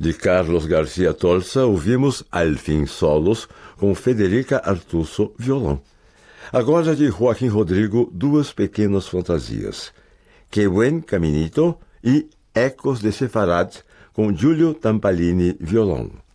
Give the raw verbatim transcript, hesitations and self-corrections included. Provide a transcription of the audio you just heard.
De Carlos Garcia Tolsa, ouvimos Al Fim Solos, com Federica Artuso, violão. Agora, de Joaquim Rodrigo, duas pequenas fantasias. Que Buen Caminito e Ecos de Sefarad, com Giulio Tampalini, violão.